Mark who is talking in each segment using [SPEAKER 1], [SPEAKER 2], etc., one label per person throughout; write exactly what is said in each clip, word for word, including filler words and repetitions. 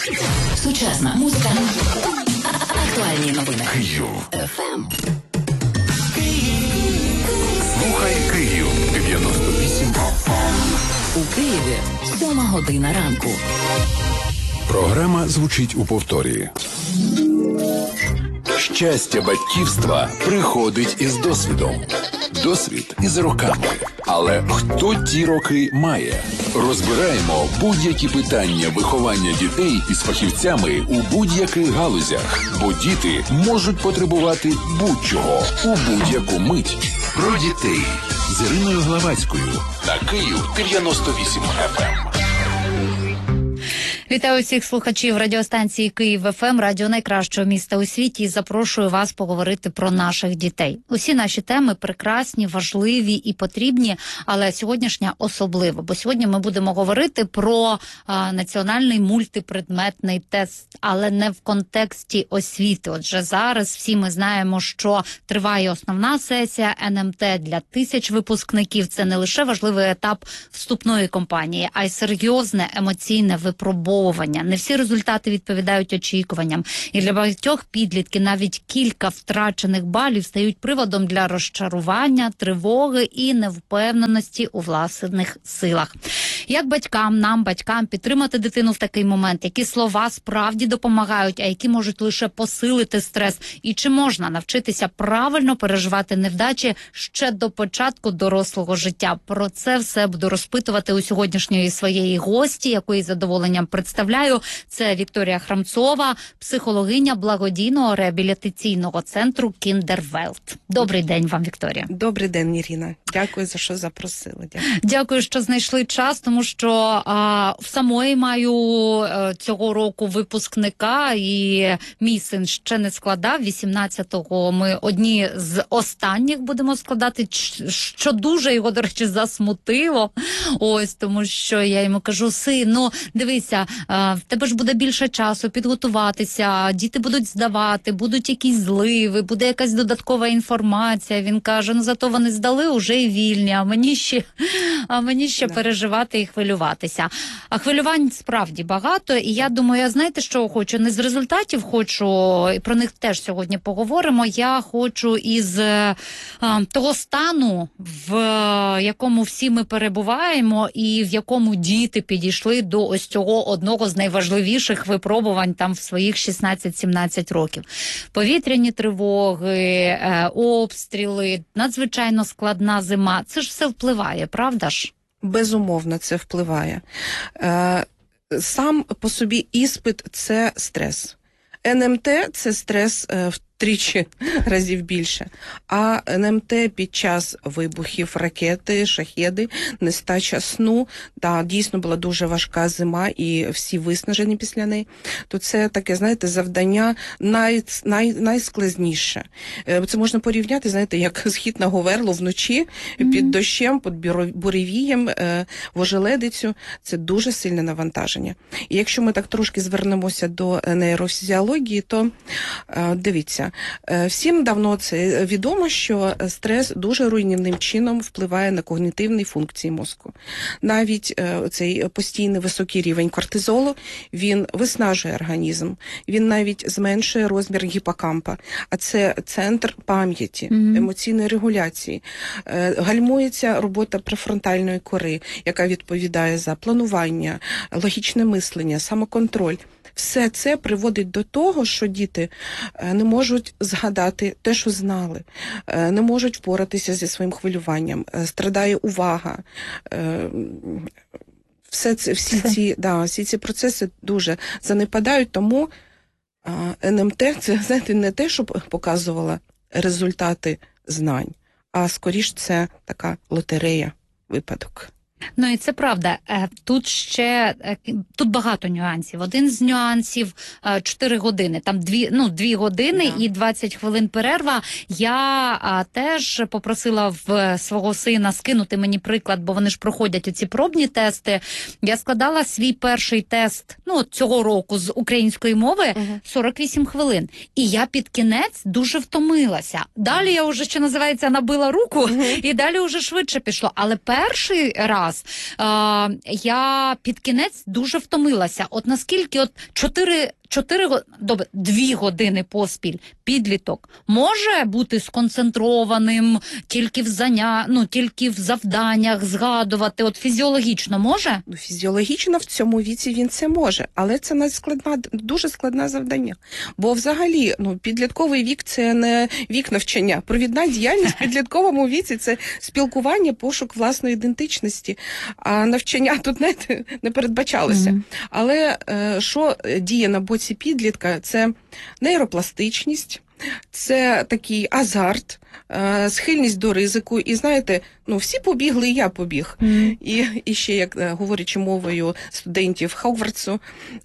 [SPEAKER 1] Сучасна музика. Актуальні новини.
[SPEAKER 2] Київ. еф ем. Слухай Київ. дев'яносто вісім еф ем.
[SPEAKER 1] У Києві сьома година ранку.
[SPEAKER 2] Програма звучить у повторі. Щастя батьківства приходить із досвідом. Досвід із роками. Але хто ті роки має? Розбираємо будь-які питання виховання дітей із фахівцями у будь-яких галузях. Бо діти можуть потребувати будь-чого у будь-яку мить. Про дітей з Іриною Главацькою на Київ дев'яносто вісім еф ем.
[SPEAKER 3] Вітаю всіх слухачів радіостанції Київ еф ем, радіо найкращого міста у світі, і запрошую вас поговорити про наших дітей. Усі наші теми прекрасні, важливі і потрібні, але сьогоднішня особливо, бо сьогодні ми будемо говорити про а, національний мультипредметний тест, але не в контексті освіти. Отже, зараз всі ми знаємо, що триває основна сесія ен ем те для тисяч випускників. Це не лише важливий етап вступної кампанії, а й серйозне емоційне випробування. Не всі результати відповідають очікуванням. І для багатьох підлітків навіть кілька втрачених балів стають приводом для розчарування, тривоги і невпевненості у власних силах. Як батькам, нам, батькам, підтримати дитину в такий момент? Які слова справді допомагають, а які можуть лише посилити стрес? І чи можна навчитися правильно переживати невдачі ще до початку дорослого життя? Про це все буду розпитувати у сьогоднішньої своєї гості, якої з задоволенням представляю. Це Вікторія Храмцова, психологиня благодійного реабілітаційного центру Кіндервелт. Добрий день вам, Вікторія.
[SPEAKER 4] Добрий день, Ірина. Дякую за що запросили. Дякую,
[SPEAKER 3] Дякую, що знайшли час, тому що а, самої маю а, цього року випускника, і мій син ще не складав. вісімнадцятого ми одні з останніх будемо складати, що дуже його, до речі, засмутило. Ось, тому що я йому кажу: син, ну, дивися, в тебе ж буде більше часу підготуватися, діти будуть здавати, будуть якісь зливи, буде якась додаткова інформація. Він каже: ну, зато вони здали, уже і вільні, а мені ще, а мені ще переживати і хвилюватися. А хвилювань справді багато, і я думаю, я знаєте, що хочу? Не з результатів хочу, і про них теж сьогодні поговоримо, я хочу із а, того стану, в якому всі ми перебуваємо, і в якому діти підійшли до ось цього одного з найважливіших випробувань там в своїх шістнадцять-сімнадцять років. Повітряні тривоги, е, обстріли, надзвичайно складна зима. Це ж все впливає, правда ж?
[SPEAKER 4] Безумовно, це впливає. Е, сам по собі іспит – це стрес. ен ем те – це стрес е, втричі разів більше. А ен ем те під час вибухів ракети, шахеди, нестача сну, да, дійсно була дуже важка зима і всі виснажені після неї, то це таке, знаєте, завдання най, най, найскладніше. Це можна порівняти, знаєте, як схід на Говерло вночі, mm-hmm. під дощем, під буревієм, в ожеледицю. Це дуже сильне навантаження. І якщо ми так трошки звернемося до нейрофізіології, то дивіться, всім давно це відомо, що стрес дуже руйнівним чином впливає на когнітивні функції мозку. Навіть цей постійний високий рівень кортизолу, він виснажує організм, він навіть зменшує розмір гіпокампа, а це центр пам'яті, mm-hmm. емоційної регуляції. Гальмується робота префронтальної кори, яка відповідає за планування, логічне мислення, самоконтроль. Все це приводить до того, що діти не можуть згадати те, що знали, не можуть впоратися зі своїм хвилюванням, страдає увага. Все це, всі, ці, да, всі ці процеси дуже занепадають, тому ен ем те – це, знаєте, не те, щоб показувало результати знань, а скоріш це така лотерея, випадок.
[SPEAKER 3] Ну і це правда. Тут ще тут багато нюансів. Один з нюансів – чотири години. Там дві, ну, дві години yeah. і двадцять хвилин перерва. Я а, теж попросила в свого сина скинути мені приклад, бо вони ж проходять оці пробні тести. Я складала свій перший тест, ну, цього року з української мови uh-huh. сорок вісім хвилин. І я під кінець дуже втомилася. Далі я вже, що називається, набила руку, uh-huh. і далі вже швидше пішло. Але перший раз вас. А, я під кінець дуже втомилася. От наскільки от чотири Чотири добре, дві години поспіль підліток може бути сконцентрованим тільки в заня... ну, тільки в завданнях, згадувати, от фізіологічно може?
[SPEAKER 4] Ну, фізіологічно в цьому віці він це може, але це надскладна, дуже складне завдання. Бо взагалі, ну, підлітковий вік – це не вік навчання. Провідна діяльність в підлітковому віці – це спілкування, пошук власної ідентичності. А навчання тут не, не передбачалося. Mm-hmm. Але що діє на боці підлітка, це нейропластичність, це такий азарт, схильність до ризику. І знаєте, ну всі побігли, і я побіг. Mm. І, і ще, як говорячи мовою студентів Хогвартсу,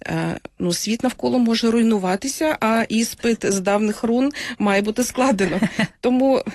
[SPEAKER 4] ну світ навколо може руйнуватися, а іспит з давних рун має бути складено. Тому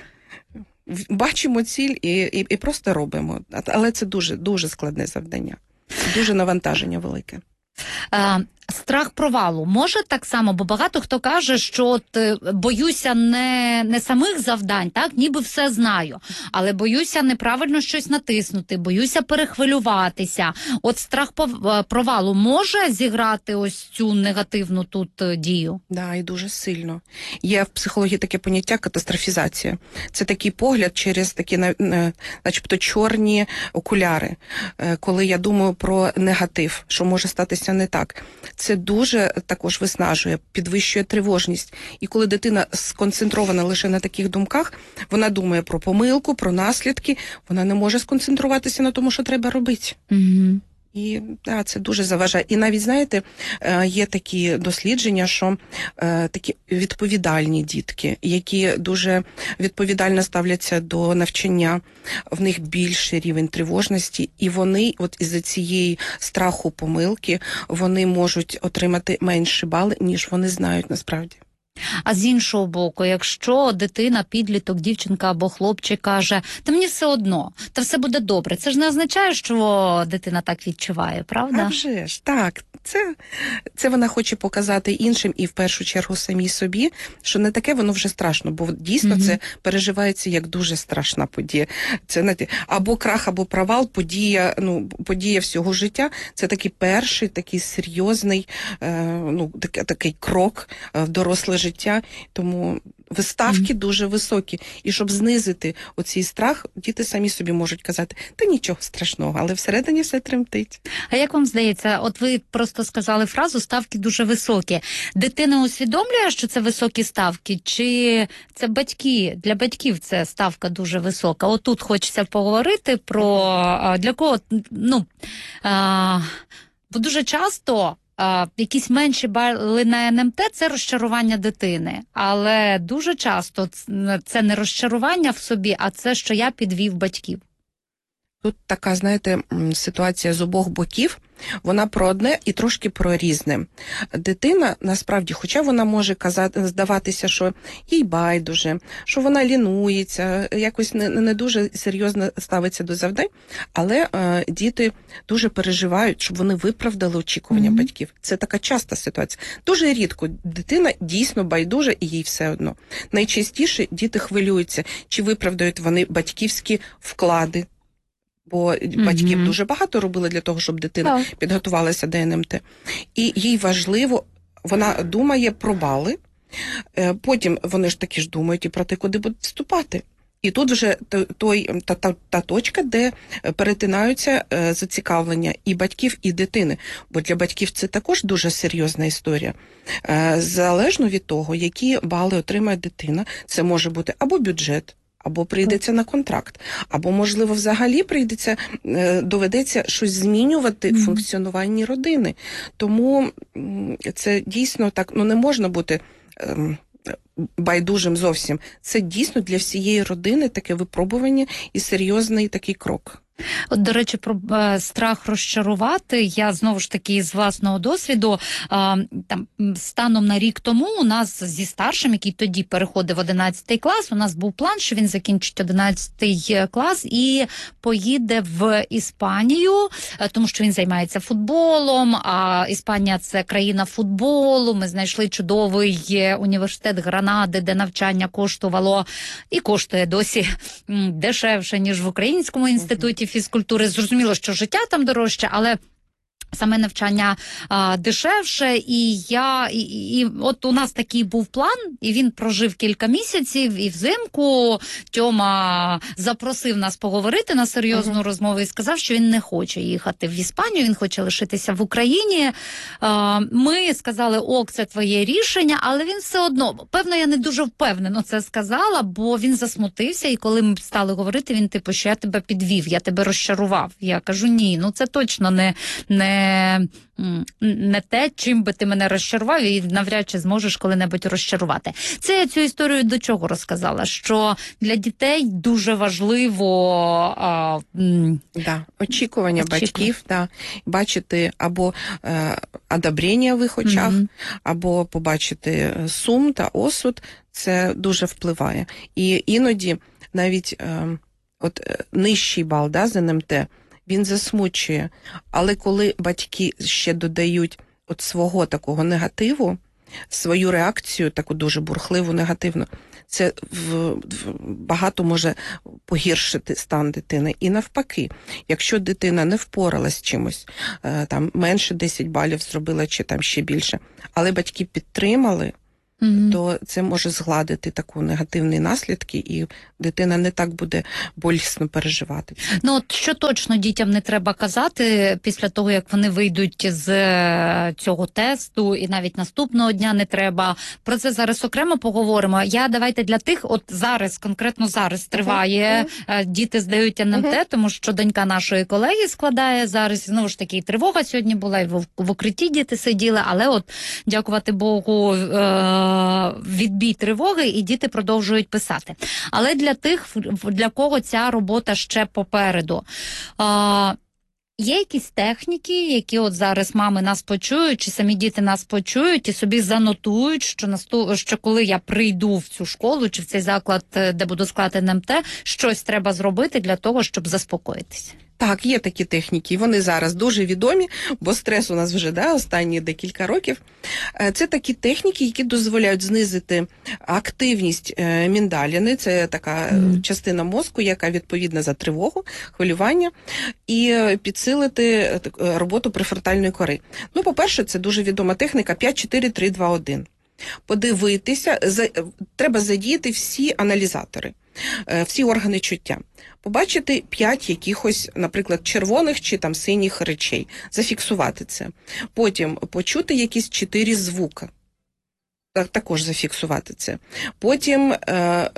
[SPEAKER 4] бачимо ціль і, і, і просто робимо. Але це дуже, дуже складне завдання. Дуже навантаження велике.
[SPEAKER 3] Uh... Страх провалу може так само, бо багато хто каже, що от боюся не, не самих завдань, так, ніби все знаю, але боюся неправильно щось натиснути, боюся перехвилюватися. От страх провалу може зіграти ось цю негативну тут дію?
[SPEAKER 4] Да, і дуже сильно. Є в психології таке поняття катастрофізація. Це такий погляд через такі, начебто, чорні окуляри, коли я думаю про негатив, що може статися не так. Це дуже також виснажує, підвищує тривожність. І коли дитина сконцентрована лише на таких думках, вона думає про помилку, про наслідки, вона не може сконцентруватися на тому, що треба робити.
[SPEAKER 3] Угу.
[SPEAKER 4] І да, це дуже заважає. І навіть, знаєте, є такі дослідження, що е, такі відповідальні дітки, які дуже відповідально ставляться до навчання, в них більший рівень тривожності, і вони от із-за цієї страху помилки, вони можуть отримати менші бали, ніж вони знають насправді.
[SPEAKER 3] А з іншого боку, якщо дитина, підліток, дівчинка або хлопчик каже, та мені все одно, та все буде добре, це ж не означає, що дитина так відчуває, правда?
[SPEAKER 4] А вже ж, так. Це, це вона хоче показати іншим і в першу чергу самій собі, що не таке воно вже страшно, бо дійсно mm-hmm. це переживається як дуже страшна подія. Це або крах, або провал, подія, ну, подія всього життя. Це такий перший, такий серйозний, е, ну, такий, такий крок в доросле життя. Тому виставки mm-hmm. дуже високі. І щоб знизити оцей страх, діти самі собі можуть казати, та нічого страшного, але всередині все тремтить.
[SPEAKER 3] А як вам здається, от ви просто сказали фразу «ставки дуже високі». Дитина усвідомлює, що це високі ставки, чи це батьки, для батьків це ставка дуже висока? От тут хочеться поговорити про для кого, ну, а, бо дуже часто а, якісь менші бали на ен ем те – це розчарування дитини, але дуже часто це не розчарування в собі, а це, що я підвів батьків.
[SPEAKER 4] Тут така, знаєте, ситуація з обох боків, вона про одне і трошки про різне. Дитина, насправді, хоча вона може казати, здаватися, що їй байдуже, що вона лінується, якось не, не дуже серйозно ставиться до завдань, але е, діти дуже переживають, щоб вони виправдали очікування mm-hmm. батьків. Це така часта ситуація. Дуже рідко дитина дійсно байдужа і їй все одно. Найчастіше діти хвилюються, чи виправдають вони батьківські вклади, бо mm-hmm. батьків дуже багато робили для того, щоб дитина oh. підготувалася до ен ем те. І їй важливо, вона думає про бали, потім вони ж таки ж думають і про те, куди будуть вступати. І тут вже той, та, та, та точка, де перетинаються зацікавлення і батьків, і дитини. Бо для батьків це також дуже серйозна історія. Залежно від того, які бали отримає дитина, це може бути або бюджет, або прийдеться на контракт, або, можливо, взагалі прийдеться, доведеться щось змінювати в mm-hmm. функціонуванні родини. Тому це дійсно так, ну не можна бути ем, байдужим зовсім. Це дійсно для всієї родини таке випробування і серйозний такий крок.
[SPEAKER 3] От, до речі, про е, страх розчарувати, я знову ж таки з власного досвіду, е, там, станом на рік тому у нас зі старшим, який тоді переходив в одинадцятий клас, у нас був план, що він закінчить одинадцятий клас і поїде в Іспанію, е, тому що він займається футболом, а Іспанія – це країна футболу, ми знайшли чудовий університет Гранади, де навчання коштувало і коштує досі дешевше, ніж в Українському інституті фізкультури. Зрозуміло, що життя там дорожче, але саме навчання а, дешевше, і я і, і от у нас такий був план, і він прожив кілька місяців, і взимку Тьома запросив нас поговорити на серйозну uh-huh. розмову і сказав, що він не хоче їхати в Іспанію, він хоче лишитися в Україні. А, ми сказали, ок, це твоє рішення, але він все одно, певно, я не дуже впевнено це сказала, бо він засмутився, і коли ми стали говорити, він типу, що я тебе підвів, я тебе розчарував. Я кажу, ні, ну це точно не, не не те, чим би ти мене розчарував, і навряд чи зможеш коли-небудь розчарувати. Це я цю історію до чого розказала? Що для дітей дуже важливо а, м...
[SPEAKER 4] да, очікування
[SPEAKER 3] Очікую.
[SPEAKER 4] батьків, да, бачити або е, одобрення в їх очах, mm-hmm. або побачити сум та осуд, це дуже впливає. І іноді навіть е, от, нижчий бал, да, з ен ем те, він засмучує, але коли батьки ще додають от свого такого негативу, свою реакцію, таку дуже бурхливу, негативну, це в, в, багато може погіршити стан дитини. І навпаки, якщо дитина не впоралась з чимось, там менше десять балів зробила, чи там ще більше, але батьки підтримали, Mm-hmm. то це може згладити таку негативні наслідки, і дитина не так буде болісно переживати.
[SPEAKER 3] Ну от що точно дітям не треба казати після того, як вони вийдуть з цього тесту, і навіть наступного дня не треба. Про це зараз окремо поговоримо. Я давайте для тих, от зараз, конкретно зараз триває, uh-huh. діти здають ен ем те, uh-huh. тому що донька нашої колеги складає зараз, знову ж таки, і тривога сьогодні була, і в, в укритті діти сиділи, але от, дякувати Богу, е- відбій тривоги, і діти продовжують писати. Але для тих, для кого ця робота ще попереду, а, є якісь техніки, які от зараз мами нас почують, чи самі діти нас почують і собі занотують, що, наступ, що коли я прийду в цю школу, чи в цей заклад, де буду складати ен ем те, щось треба зробити для того, щоб заспокоїтися?
[SPEAKER 4] Так, є такі техніки, вони зараз дуже відомі, бо стрес у нас вже да, останні декілька років. Це такі техніки, які дозволяють знизити активність міндаліни, це така mm. частина мозку, яка відповідна за тривогу, хвилювання, і підсилити роботу префронтальної кори. Ну, по-перше, це дуже відома техніка п'ять, чотири, три, два, один. Подивитися, за, треба задіяти всі аналізатори, всі органи чуття. Побачити п'ять якихось, наприклад, червоних чи там синіх речей, зафіксувати це. Потім почути якісь чотири звука, так, також зафіксувати це. Потім е,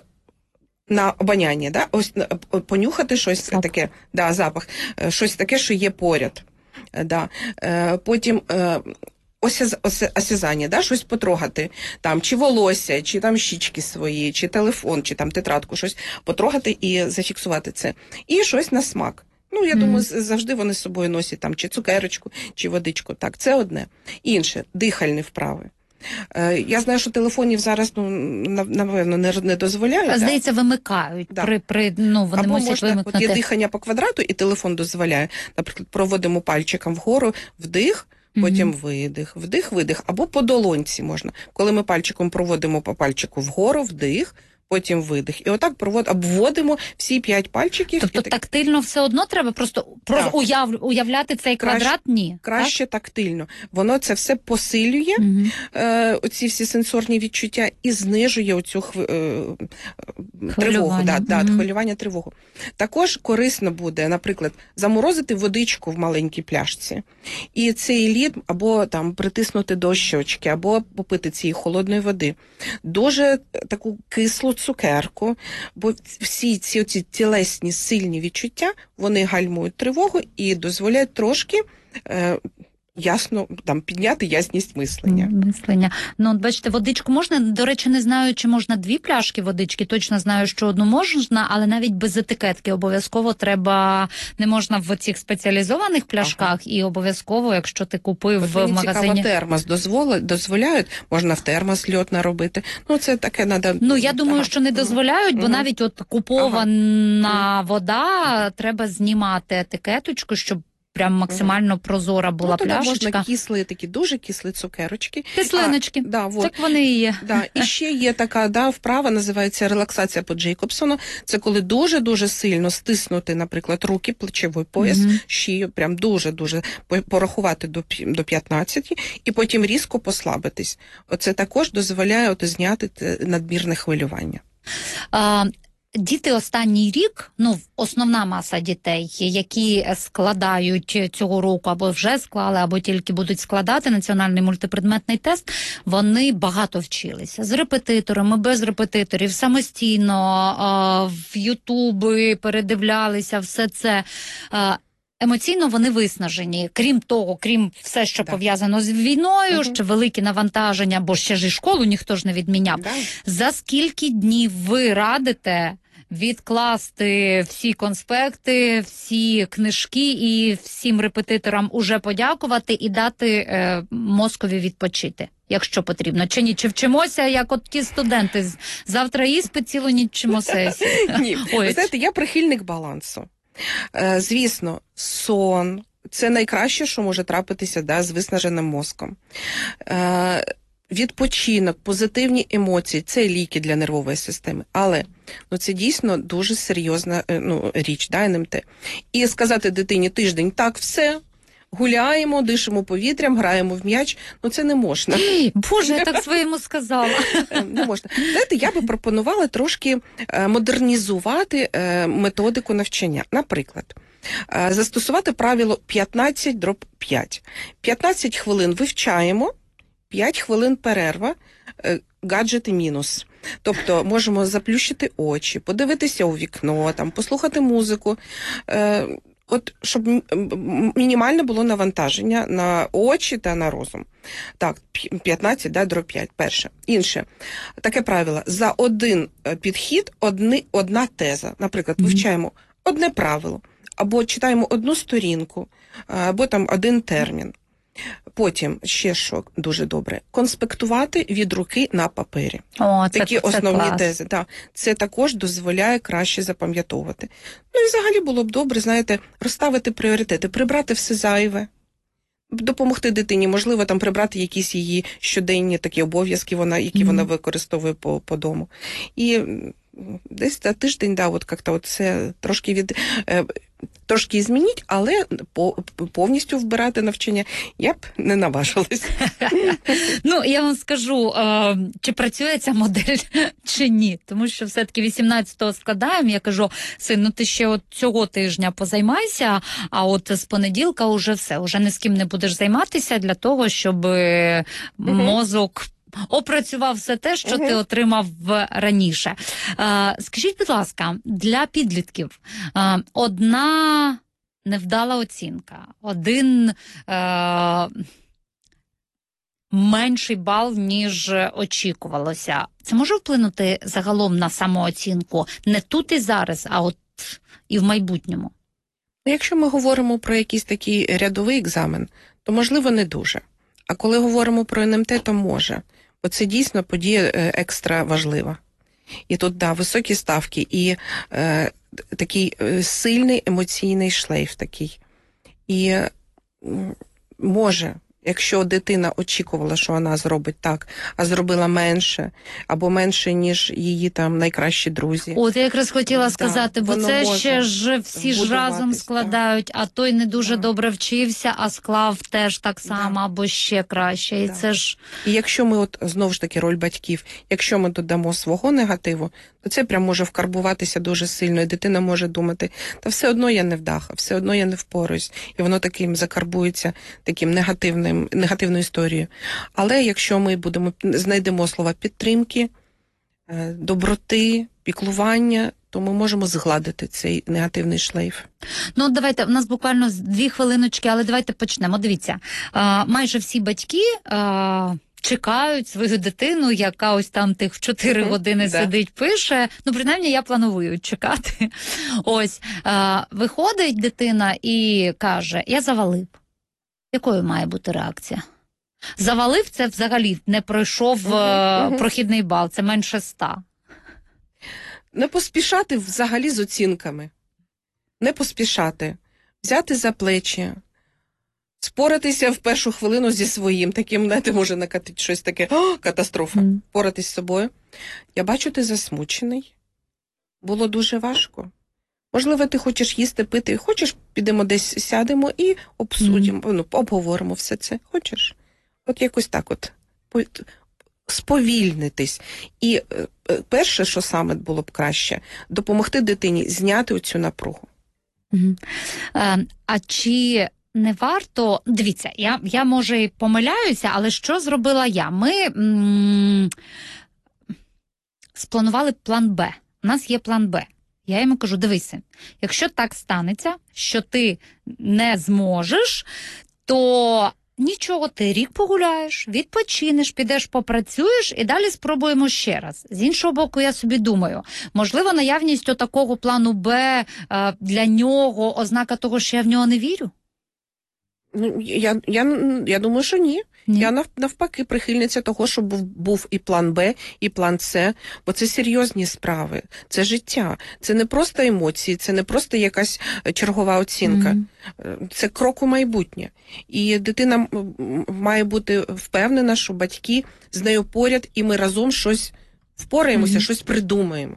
[SPEAKER 4] на обоняння, да? Ось понюхати щось запах. таке, да, запах, щось таке, що є поряд. Да. Е, потім е, Ось осязання, да, щось потрогати, там, чи волосся, чи там щічки свої, чи телефон, чи там тетрадку, щось потрогати і зафіксувати це. І щось на смак. Ну, я mm. думаю, завжди вони з собою носять там чи цукерочку, чи водичку. Так, це одне. Інше, дихальні вправи. Е, я знаю, що телефонів зараз, ну, напевно, не, не дозволяють.
[SPEAKER 3] Здається, да? вимикають. Да. При, при, ну, вони
[SPEAKER 4] Або
[SPEAKER 3] мусять
[SPEAKER 4] можна,
[SPEAKER 3] вимикнути.
[SPEAKER 4] от є дихання по квадрату, і телефон дозволяє. Наприклад, проводимо пальчиком вгору, вдих, потім mm-hmm. видих, вдих, видих, або по долонці можна. Коли ми пальчиком проводимо по пальчику вгору, вдих, потім видих. І отак проводимо, обводимо всі п'ять пальчиків.
[SPEAKER 3] Тобто
[SPEAKER 4] так...
[SPEAKER 3] тактильно все одно треба просто, просто уяв... уявляти цей
[SPEAKER 4] краще,
[SPEAKER 3] квадрат? Ні.
[SPEAKER 4] Краще так? тактильно. Воно це все посилює, mm-hmm. е, оці всі сенсорні відчуття, і знижує оцю хв... е, тривогу, да, да, mm-hmm. хвилювання, тривогу. Також корисно буде, наприклад, заморозити водичку в маленькій пляшці. І цей лід або там притиснути до щочки, або попити цієї холодної води. Дуже таку кислу цукерку, бо всі ці оці тілесні сильні відчуття, вони гальмують тривогу і дозволяють трошки е, ясно там підняти ясність мислення.
[SPEAKER 3] Мислення. Ну, от бачите, водичку можна, до речі, не знаю, чи можна дві пляшки водички, точно знаю, що одну можна, але навіть без етикетки обов'язково треба, не можна в цих спеціалізованих пляшках, ага. і обов'язково, якщо ти купив
[SPEAKER 4] от
[SPEAKER 3] в магазині.
[SPEAKER 4] Цікаво, термос дозволяють, дозволяють, можна в термос льод наробити. Ну, це таке надо.
[SPEAKER 3] Ну, я думаю, ага. що не дозволяють, бо ага. навіть от купована ага. вода, треба знімати етикеточку, щоб прям максимально прозора була
[SPEAKER 4] Ну, туди
[SPEAKER 3] пляшечка.
[SPEAKER 4] можна кислі, такі дуже кислі цукерочки.
[SPEAKER 3] Кислиночки.
[SPEAKER 4] А, да, вот.
[SPEAKER 3] Так вони і є.
[SPEAKER 4] Да. І ще є така да, вправа, називається релаксація по Джейкобсону. Це коли дуже-дуже сильно стиснути, наприклад, руки, плечовий пояс,
[SPEAKER 3] Мгм.
[SPEAKER 4] шию, прям дуже-дуже по- порахувати до, пі- до п'ятнадцяти, і потім різко послабитись. Оце також дозволяє от, зняти те надмірне хвилювання.
[SPEAKER 3] А, Діти останній рік, ну, основна маса дітей, які складають цього року або вже склали, або тільки будуть складати національний мультипредметний тест, вони багато вчилися. З репетиторами, без репетиторів, самостійно, а, в Ютуби передивлялися, все це. А, Емоційно вони виснажені. Крім того, крім все, що
[SPEAKER 4] Да.
[SPEAKER 3] пов'язано з війною,
[SPEAKER 4] Мгм.
[SPEAKER 3] ще великі навантаження, бо ще ж і школу ніхто ж не відміняв.
[SPEAKER 4] Да?
[SPEAKER 3] За скільки днів ви радите відкласти всі конспекти, всі книжки і всім репетиторам уже подякувати і дати е, мозкові відпочити, якщо потрібно? Чи ні? Чи вчимося, як от ті студенти? з- Завтра іспит, цілу ніч вчимо сесію.
[SPEAKER 4] Ні,
[SPEAKER 3] Ой.
[SPEAKER 4] ви знаєте, я прихильник балансу. Е, Звісно, сон – це найкраще, що може трапитися да, з виснаженим мозком. Е, Відпочинок, позитивні емоції – це ліки для нервової системи. Але ну, це дійсно дуже серйозна е, ну, річ, да, ен ем те. І сказати дитині тиждень, так, все, гуляємо, дишимо повітрям, граємо в м'яч, ну це не можна.
[SPEAKER 3] Боже, я так своєму сказала.
[SPEAKER 4] Е, Не можна. Знаєте, я би пропонувала трошки е, модернізувати е, методику навчання. Наприклад, е, застосувати правило п'ятнадцять дроб п'ять. п'ятнадцять хвилин вивчаємо, п'ять хвилин перерва, е, гаджети мінус. Тобто можемо заплющити очі, подивитися у вікно, там, послухати музику. Е, От, щоб м- м- мінімальне було навантаження на очі та на розум. Так, п'я- п'ятнадцять, да, дроб п'ять, перше. Інше. Таке правило. За один е, підхід одни, одна теза. Наприклад,
[SPEAKER 3] Мгм.
[SPEAKER 4] вивчаємо одне правило, або читаємо одну сторінку, або там один термін. Потім, ще що дуже добре, конспектувати від руки на папері.
[SPEAKER 3] О, це,
[SPEAKER 4] Такі
[SPEAKER 3] це
[SPEAKER 4] основні
[SPEAKER 3] клас.
[SPEAKER 4] тези. Да. Це також дозволяє краще запам'ятовувати. Ну і взагалі було б добре, знаєте, розставити пріоритети, прибрати все зайве, допомогти дитині, можливо, там прибрати якісь її щоденні такі обов'язки, вона, які
[SPEAKER 3] Мгм.
[SPEAKER 4] вона використовує по, по дому. І м, десь за тиждень, да, от як-то от це трошки від е, трошки змініть, але по, повністю вбирати навчання я б не наважилась.
[SPEAKER 3] Ну, я вам скажу, е, чи працює ця модель, чи ні. Тому що все-таки вісімнадцятого складаємо, я кажу, син, ну ти ще от цього тижня позаймайся, а от з понеділка уже все, уже ні з ким не будеш займатися для того, щоб е,
[SPEAKER 4] Мгм.
[SPEAKER 3] мозок опрацював все те, що
[SPEAKER 4] Мгм.
[SPEAKER 3] ти отримав в- раніше. Е, скажіть, будь ласка, для підлітків е, одна невдала оцінка, один е, менший бал, ніж очікувалося. Це може вплинути загалом на самооцінку не тут і зараз, а от і в майбутньому?
[SPEAKER 4] Якщо ми говоримо про якийсь такий рядовий екзамен, то, можливо, не дуже. А коли говоримо про ен ем те, то може. Бо це дійсно подія е, екстра важлива. І тут, да, високі ставки і е, такий е, сильний емоційний шлейф такий. І е, м, може, якщо дитина очікувала, що вона зробить так, а зробила менше, або менше, ніж її там найкращі друзі.
[SPEAKER 3] От я якраз хотіла
[SPEAKER 4] Да,
[SPEAKER 3] сказати, бо
[SPEAKER 4] воно
[SPEAKER 3] це
[SPEAKER 4] може
[SPEAKER 3] ще ж всі ж разом
[SPEAKER 4] будуватись,
[SPEAKER 3] складають, а той не дуже
[SPEAKER 4] Да.
[SPEAKER 3] добре вчився, а склав теж так само,
[SPEAKER 4] Да.
[SPEAKER 3] або ще краще. І
[SPEAKER 4] Да.
[SPEAKER 3] це ж
[SPEAKER 4] І якщо ми, от знову ж таки, роль батьків, якщо ми додамо свого негативу, то це прям може вкарбуватися дуже сильно, і дитина може думати, та все одно я не вдаха, все одно я не впораюсь, і воно таким закарбується, таким негативним, негативною історією. Але якщо ми будемо знайдемо слова підтримки, е, доброти, піклування, то ми можемо згладити цей негативний шлейф.
[SPEAKER 3] Ну, давайте, в нас буквально дві хвилиночки, але давайте почнемо. Дивіться, а, майже всі батьки а, чекають свою дитину, яка ось там тих в чотири
[SPEAKER 4] Мгм,
[SPEAKER 3] години
[SPEAKER 4] да.
[SPEAKER 3] сидить, пише. Ну, принаймні, я планую чекати. Ось, а, виходить дитина і каже, я завалив. Якою має бути реакція? Завалив – це взагалі не пройшов
[SPEAKER 4] Мгм,
[SPEAKER 3] е,
[SPEAKER 4] мгм.
[SPEAKER 3] прохідний бал, це менше ста.
[SPEAKER 4] Не поспішати взагалі з оцінками. Не поспішати. взяти за плечі, споратися в першу хвилину зі своїм, таким, знаєте, може накатити щось таке, о, катастрофа,
[SPEAKER 3] Mm.
[SPEAKER 4] поратись з собою. Я бачу, ти засмучений. Було дуже важко. Можливо, ти хочеш їсти, пити, хочеш, підемо десь сядемо і обсудимо, mm. ну, обговоримо все це. Хочеш? От якось так от сповільнитись. І е, перше, що саме було б краще, допомогти дитині зняти оцю напругу.
[SPEAKER 3] Mm. А, а чи не варто, дивіться, я, я може і помиляюся, але що зробила я? Ми м- спланували план Б. У нас є план Б. Я йому кажу, дивися, якщо так станеться, що ти не зможеш, то нічого, ти рік погуляєш, відпочинеш, підеш, попрацюєш і далі спробуємо ще раз. З іншого боку, я собі думаю, можливо, наявність такого плану Б для нього ознака того, що я в нього не вірю?
[SPEAKER 4] Ну, я, я, я думаю, що ні. ні. Я навпаки прихильниця того, щоб був, був і план Б, і план С, бо це серйозні справи, це життя, це не просто емоції, це не просто якась чергова оцінка, mm-hmm. це крок у майбутнє. І дитина має бути впевнена, що батьки з нею поряд, і ми разом щось впораємося, mm-hmm. щось придумаємо.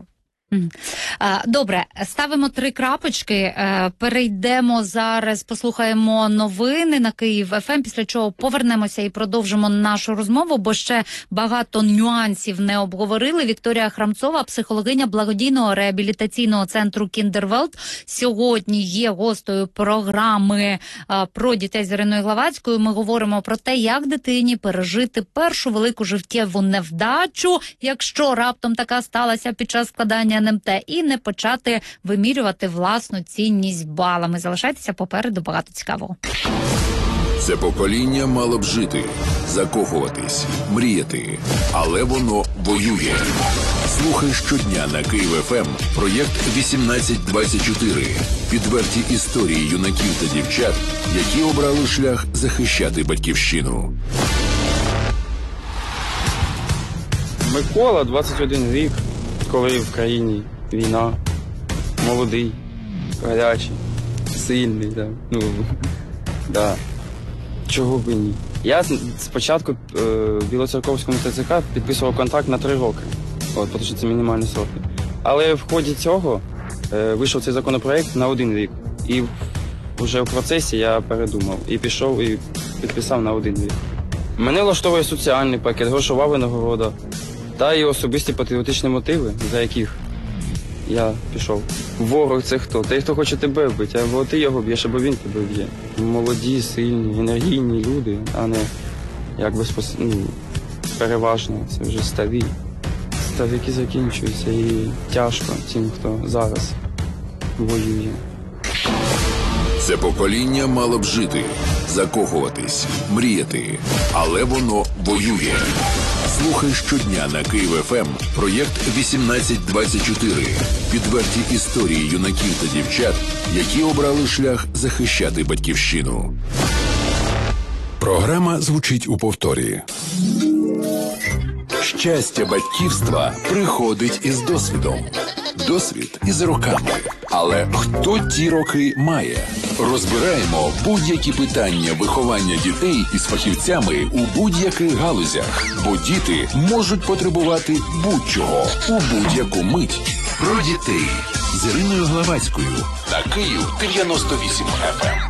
[SPEAKER 3] Добре, ставимо три крапочки, перейдемо зараз, послухаємо новини на Київ еф ем, після чого повернемося і продовжимо нашу розмову, бо ще багато нюансів не обговорили. Вікторія Храмцова, психологиня благодійного реабілітаційного центру Кіндервелт, сьогодні є гостею програми про дітей з Іриною Главацькою. Ми говоримо про те, як дитині пережити першу велику життєву невдачу, якщо раптом така сталася під час складання ен ем те, і не почати вимірювати власну цінність балами. Залишайтеся, попереду багато цікавого.
[SPEAKER 2] Це покоління мало б жити, закохуватись, мріяти, але воно воює. Слухай щодня на Київ еф ем проєкт вісімнадцять двадцять чотири. Відверті історії юнаків та дівчат, які обрали шлях захищати батьківщину.
[SPEAKER 5] Микола, двадцять один рік, коли в країні війна, молодий, гарячий, сильний, да. Ну, да. Чого б і ні. Я спочатку е, в Білоцерковському те це ка підписував контракт на три роки, от, тому що це мінімальні сроки. Але в ході цього е, вийшов цей законопроект на один рік. І вже в процесі я передумав і пішов і підписав на один рік. Мене влаштовує соціальний пакет, грошова винагорода та і особисті патріотичні мотиви, за яких я пішов. Ворог – це хто? Той, хто хоче тебе вбити, або ти його б'єш, або він тебе б'є. Молоді, сильні, енергійні люди, а не як безпос... ну, переважно, це вже старі. Старики закінчуються і тяжко тим, хто зараз воює.
[SPEAKER 2] Це покоління мало б жити, закохуватись, мріяти, але воно воює. Слухай щодня на Київ еф ем проєкт вісімнадцять двадцять чотири. Відверті історії юнаків та дівчат, які обрали шлях захищати батьківщину. Програма звучить у повторі. Щастя батьківства приходить із досвідом. Досвід із роками. Але хто ті роки має? Розбираємо будь-які питання виховання дітей із фахівцями у будь-яких галузях. Бо діти можуть потребувати будь-чого у будь-яку мить. Про дітей з Іриною Главацькою на Київ дев'яносто вісім еф ем.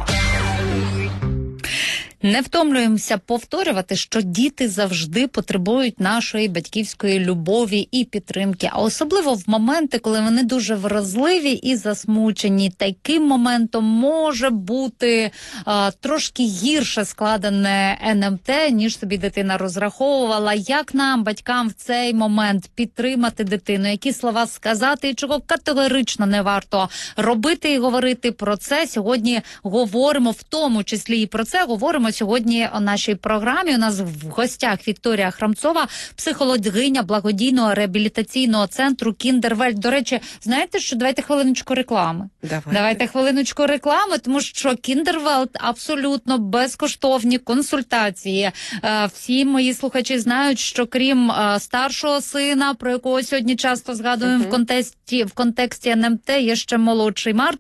[SPEAKER 3] Не втомлюємося повторювати, що діти завжди потребують нашої батьківської любові і підтримки, а особливо в моменти, коли вони дуже вразливі і засмучені. Таким моментом може бути а, трошки гірше складене ен ем те, ніж собі дитина розраховувала. Як нам, батькам, в цей момент підтримати дитину, які слова сказати і чого категорично не варто робити і говорити про це. Сьогодні говоримо в тому числі і про це, говоримо сьогодні у нашій програмі. У нас в гостях Вікторія Храмцова, психологиня благодійного реабілітаційного центру Кіндервельт. До речі, знаєте що? Давайте хвилиночку реклами.
[SPEAKER 4] Давайте.
[SPEAKER 3] Давайте хвилиночку реклами, тому що Кіндервельт абсолютно безкоштовні консультації. Всі мої слухачі знають, що крім старшого сина, про якого сьогодні часто згадуємо uh-huh. в контексті, в контексті ен ем те, є ще молодший Марк.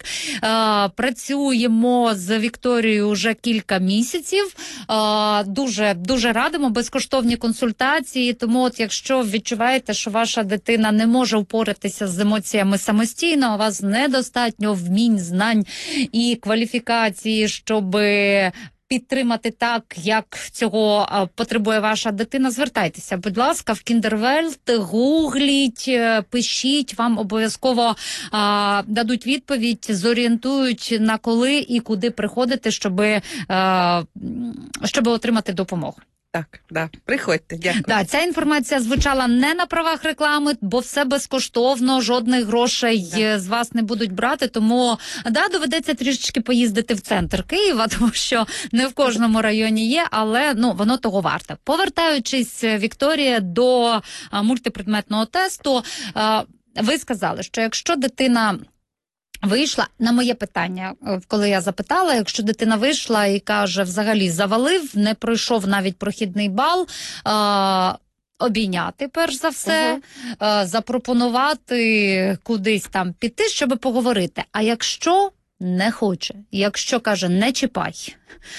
[SPEAKER 3] Працюємо з Вікторією вже кілька місяців. Дуже, дуже радимо безкоштовні консультації, тому от якщо відчуваєте, що ваша дитина не може впоратися з емоціями самостійно, у вас недостатньо вмінь, знань і кваліфікації, щоб підтримати так, як цього потребує ваша дитина, звертайтеся, будь ласка, в Кіндервельт, гугліть, пишіть, вам обов'язково а, дадуть відповідь, зорієнтують на коли і куди приходити, щоб, а, щоб отримати допомогу.
[SPEAKER 4] Так, да, приходьте, дякую.
[SPEAKER 3] Да, ця інформація звучала не на правах реклами, бо все безкоштовно, жодних грошей да. з вас не будуть брати, тому да, доведеться трішечки поїздити в центр Києва, тому що не в кожному районі є, але ну воно того варте. Повертаючись, Вікторія, до а, мультипредметного тесту, а, ви сказали, що якщо дитина вийшла, на моє питання, коли я запитала, якщо дитина вийшла і каже, взагалі завалив, не пройшов навіть прохідний бал, а, обійняти, перш за все, угу. а, запропонувати кудись там піти, щоб поговорити. А якщо не хоче, якщо каже, не чіпай,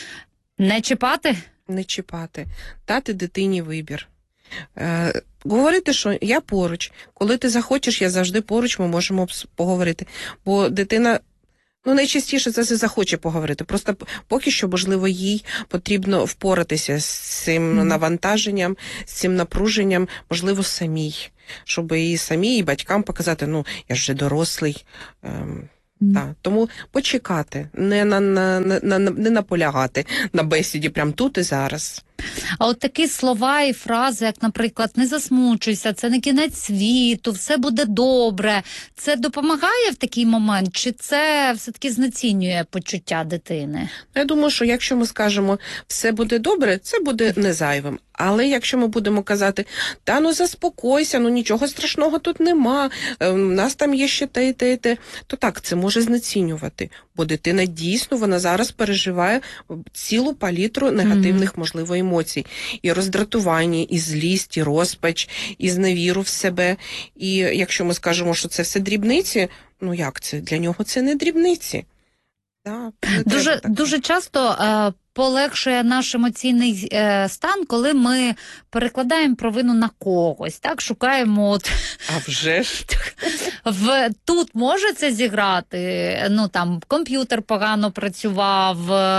[SPEAKER 3] не чіпати?
[SPEAKER 4] Не чіпати, дати дитині вибір. Е, говорити, що я поруч, коли ти захочеш, я завжди поруч, ми можемо поговорити. Бо дитина, ну, найчастіше це захоче поговорити. Просто поки що, можливо, їй потрібно впоратися з цим mm. навантаженням, з цим напруженням, можливо, самій. Щоб і самій, і батькам показати, ну, я ж вже дорослий. Ем, mm. та. Тому почекати, не, на, на, на, не наполягати на бесіді прямо тут і зараз.
[SPEAKER 3] А от такі слова і фрази, як, наприклад, не засмучуйся, це не кінець світу, все буде добре, це допомагає в такий момент, чи це все-таки знецінює почуття дитини?
[SPEAKER 4] Я думаю, що якщо ми скажемо все буде добре, це буде не зайвим. Але якщо ми будемо казати, та ну заспокойся, ну нічого страшного тут нема, у нас там є ще те і те і те, то так, це може знецінювати. Бо дитина дійсно, вона зараз переживає цілу палітру негативних, mm-hmm. можливо, емоцій. І роздратування, і злість, і розпач, і зневіру в себе. І якщо ми скажемо, що це все дрібниці, ну як це? Для нього це не дрібниці. Да, не
[SPEAKER 3] дуже, дуже часто е, полегшує наш емоційний е, стан, коли ми перекладаємо провину на когось, так, шукаємо от...
[SPEAKER 4] А вже ж?
[SPEAKER 3] В, тут може це зіграти, ну там комп'ютер погано працював,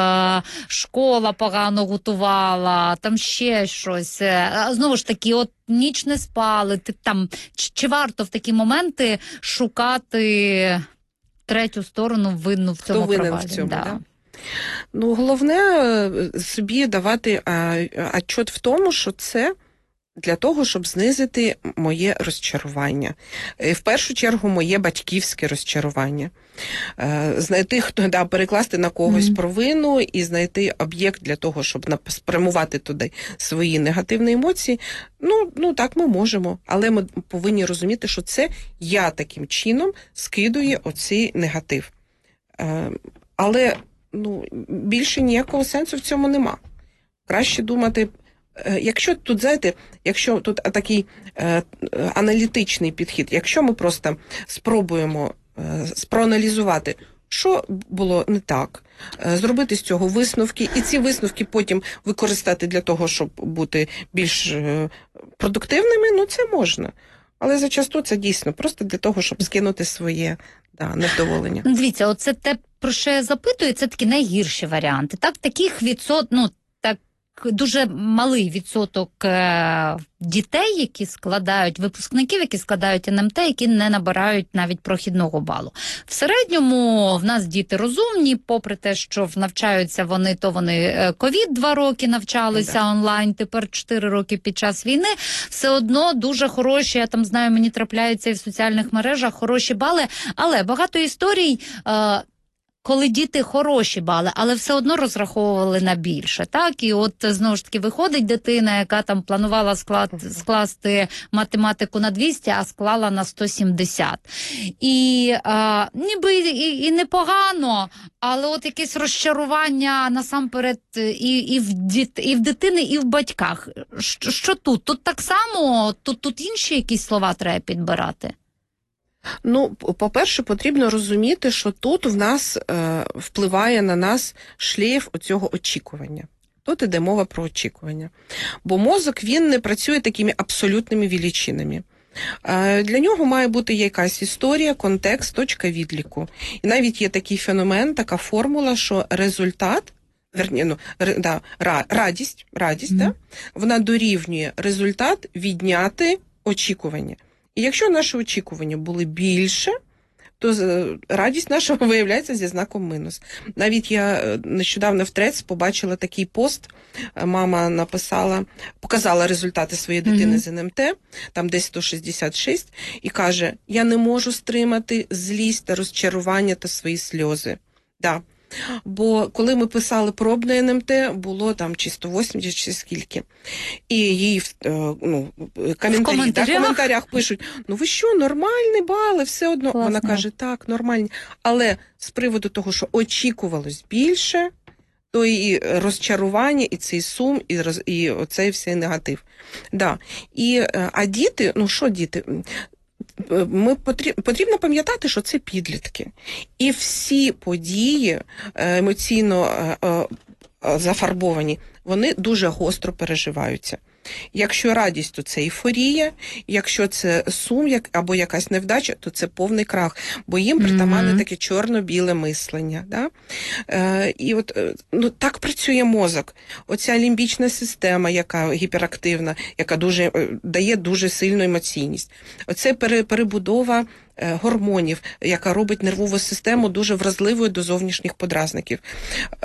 [SPEAKER 3] школа погано готувала, там ще щось. Знову ж таки, от ніч не спали, ти, там, чи, чи варто в такі моменти шукати третю сторону винну в цьому провалі? Хто винен в цьому, да. Да?
[SPEAKER 4] Ну, головне собі давати отчет в тому, що це для того, щоб знизити моє розчарування. В першу чергу, моє батьківське розчарування. Знайти, хто, да, перекласти на когось mm-hmm. провину і знайти об'єкт для того, щоб спрямувати туди свої негативні емоції. Ну, ну так ми можемо, але ми повинні розуміти, що це я таким чином скидую оцей негатив. Але ну, більше ніякого сенсу в цьому нема. Краще думати, якщо тут, знаєте, якщо тут такий е, аналітичний підхід, якщо ми просто спробуємо е, проаналізувати, що було не так, е, зробити з цього висновки, і ці висновки потім використати для того, щоб бути більш е, продуктивними, ну це можна. Але зачасту це дійсно просто для того, щоб скинути своє да, невдоволення.
[SPEAKER 3] Дивіться, оце те, про що я запитую, це такі найгірші варіанти. Так, таких відсот, ну, так, дуже малий відсоток е- дітей, які складають, випускників, які складають ен ем те, які не набирають навіть прохідного балу. В середньому в нас діти розумні, попри те, що навчаються вони, то вони ковід два роки навчалися да. онлайн, тепер чотири роки під час війни, все одно дуже хороші, я там знаю, мені трапляються і в соціальних мережах хороші бали, але багато історій... Е- коли діти хороші бали, але все одно розраховували на більше, так? І от, знову ж таки, виходить дитина, яка там планувала склад, скласти математику на двісті, а склала на сто сімдесят. І а, ніби і, і непогано, але от якесь розчарування насамперед і, і, в, діт, і в дитини, і в батьках. Що, що тут? Тут так само? Тут, тут інші якісь слова треба підбирати?
[SPEAKER 4] Ну, по-перше, потрібно розуміти, що тут в нас е, впливає на нас шлейф оцього очікування. Тут іде мова про очікування. Бо мозок, він не працює такими абсолютними величинами. Е, для нього має бути якась історія, контекст, точка відліку. І навіть є такий феномен, така формула, що результат, верні, ну, р, да, радість, радість mm-hmm. да, вона дорівнює результат відняти очікування. І якщо наші очікування були більше, то радість наша виявляється зі знаком мінус. Навіть я нещодавно в Трец побачила такий пост, мама написала, показала результати своєї дитини mm-hmm. з ен ем те, там десь сто шістдесят шість, і каже, я не можу стримати злість та розчарування та свої сльози. Да. Бо коли ми писали пробне ен ем те, було там чи сто вісімдесят, чи скільки. І їй ну, коментарі, в коментарях? Да, в коментарях пишуть, ну ви що, нормальні бали, все одно. Класно. Вона каже, так, нормальні. Але з приводу того, що очікувалось більше, то і розчарування, і цей сум, і, роз, і оцей всей негатив. Да. І, а діти, ну що діти? Ми потрібно пам'ятати, що це підлітки. І всі події емоційно зафарбовані, вони дуже гостро переживаються. Якщо радість, то це ейфорія, якщо це сум як, або якась невдача, то це повний крах, бо їм притаманне mm-hmm. таке чорно-біле мислення. Да? Е, і от ну, так працює мозок. Оця лімбічна система, яка гіперактивна, яка дуже, дає дуже сильну емоційність. Оце перебудова гормонів, яка робить нервову систему дуже вразливою до зовнішніх подразників.